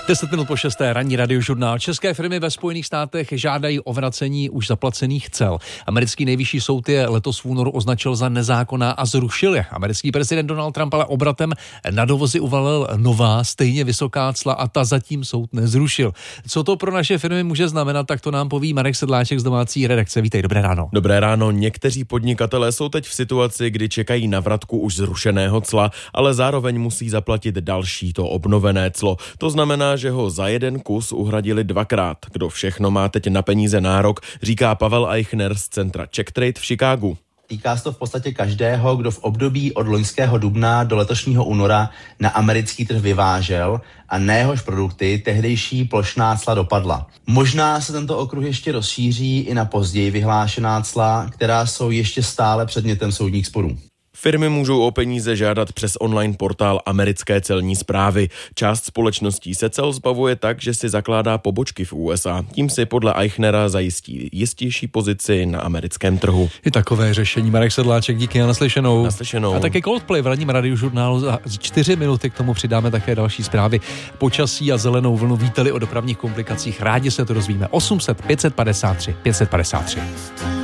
10 minut po 6. ranní radiožurnál. České firmy ve Spojených státech žádají o vracení už zaplacených cel. Americký nejvyšší soud je letos v únoru označil za nezákonná a zrušil je. Americký prezident Donald Trump ale obratem na dovozy uvalil nová, stejně vysoká cla a ta zatím soud nezrušil. Co to pro naše firmy může znamenat, tak to nám poví Marek Sedláček z domácí redakce. Vítej, dobré ráno. Dobré ráno. Někteří podnikatelé jsou teď v situaci, kdy čekají na vratku už zrušeného cla, ale zároveň musí zaplatit další, to obnovené clo. To znamená, že ho za jeden kus uhradili dvakrát. Kdo všechno má teď na peníze nárok, říká Pavel Eichner z centra Czech Trade v Chicagu. Týká se to v podstatě každého, kdo v období od loňského dubna do letošního února na americký trh vyvážel a na jehož produkty tehdejší plošná cla dopadla. Možná se tento okruh ještě rozšíří i na později vyhlášená cla, která jsou ještě stále předmětem soudních sporů. Firmy můžou o peníze žádat přes online portál americké celní správy. Část společností se cel zbavuje tak, že si zakládá pobočky v USA. Tím si podle Eichnera zajistí jistější pozici na americkém trhu. I takové řešení. Marek Sedláček, díky a naslyšenou. Naslyšenou. A také Coldplay v ranním radiožurnálu za 4 minuty, k tomu přidáme také další zprávy. Počasí a zelenou vlnu vítali o dopravních komplikacích. Rádi se to dozvíme. 800 553 553.